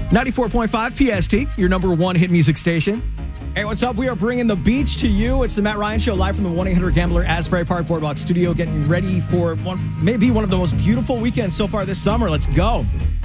94.5 PST, your number one hit music station. Hey, what's up? We are bringing the beach to you. It's the Matt Ryan Show live from the 1-800-GAMBLER Asbury Park Boardwalk Studio, getting ready for maybe one of the most beautiful weekends so far this summer. Let's go.